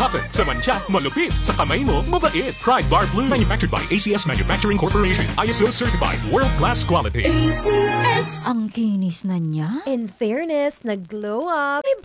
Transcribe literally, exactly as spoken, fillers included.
cotton. Sa mancha, malupit. Sa kamay mo, mabait. Try Bar Blue. Manufactured by A C S Manufacturing Corporation. I S O certified. World-class quality. A C S. Ang kinis na niya. In fairness, nag-glow up.